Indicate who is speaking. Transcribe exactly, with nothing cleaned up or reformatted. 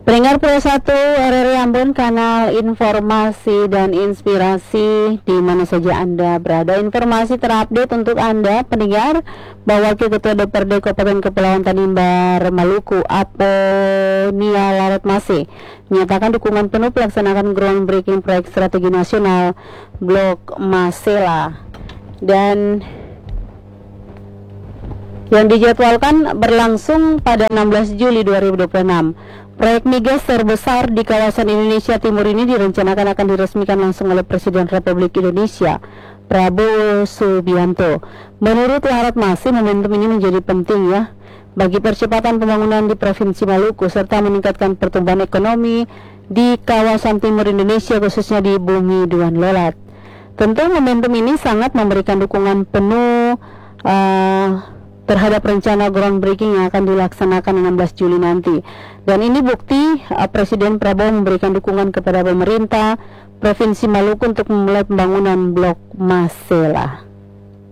Speaker 1: Pendengar Pro satu R R I Ambon, kanal informasi dan inspirasi di mana saja Anda berada. Informasi terupdate untuk Anda pendengar bahwa Wakil Ketua D P R D Kabupaten Kepulauan Tanimbar, Maluku, Aponia Laretmase menyatakan dukungan penuh pelaksanaan groundbreaking proyek strategi nasional Blok Masela dan yang dijadwalkan berlangsung pada enam belas Juli dua ribu dua puluh enam. Proyek migas terbesar di kawasan Indonesia Timur ini direncanakan akan diresmikan langsung oleh Presiden Republik Indonesia, Prabowo Subianto. Menurut Laretmase, momentum ini menjadi penting ya bagi percepatan pembangunan di Provinsi Maluku serta meningkatkan pertumbuhan ekonomi di kawasan timur Indonesia, khususnya di Bumi Duan Lolat. Tentu momentum ini sangat memberikan dukungan penuh uh, terhadap rencana groundbreaking yang akan dilaksanakan enam belas Juli nanti. Dan ini bukti uh, Presiden Prabowo memberikan dukungan kepada pemerintah Provinsi Maluku untuk memulai pembangunan Blok Masela.